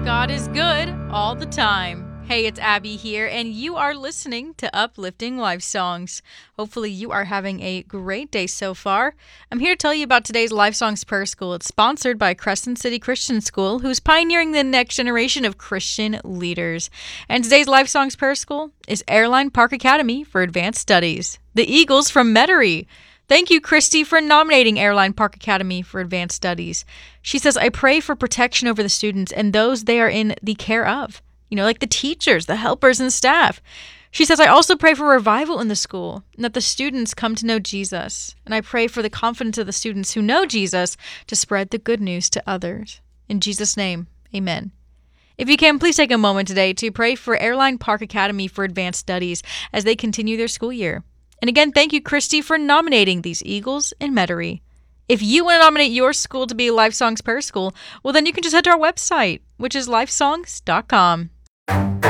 God is good all the time. Hey, it's Abby here, and you are listening to Uplifting Life Songs. Hopefully you are having a great day so far. I'm here to tell you about today's Life Songs Prayer School. It's sponsored by Crescent City Christian School, who's pioneering the next generation of Christian leaders. And today's Life Songs Prayer School is Airline Park Academy for Advanced Studies. The Eagles from Metairie. Thank you, Christy, for nominating Airline Park Academy for Advanced Studies. She says, I pray for protection over the students and those they are in the care of. Like the teachers, the helpers, and staff. She says, I also pray for revival in the school and that the students come to know Jesus. And I pray for the confidence of the students who know Jesus to spread the good news to others. In Jesus' name, amen. If you can, please take a moment today to pray for Airline Park Academy for Advanced Studies as they continue their school year. And again, thank you, Christy, for nominating these Eagles in Metairie. If you want to nominate your school to be Life Songs Prayer School, well, then you can just head to our website, which is lifesongs.com.